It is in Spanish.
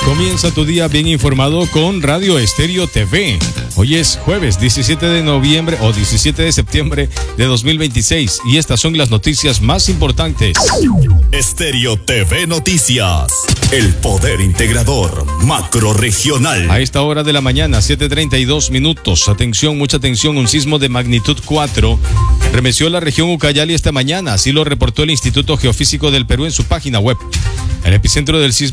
Comienza tu día bien informado con Radio Estéreo TV. Hoy es jueves 17 de noviembre o 17 de septiembre de 2026 y estas son las noticias más importantes. Estéreo TV Noticias, el poder integrador macrorregional. A esta hora de la mañana, 7:32 minutos. Atención, mucha atención, un sismo de magnitud 4 remeció la región Ucayali esta mañana, así lo reportó el Instituto Geofísico del Perú en su página web. El epicentro del sismo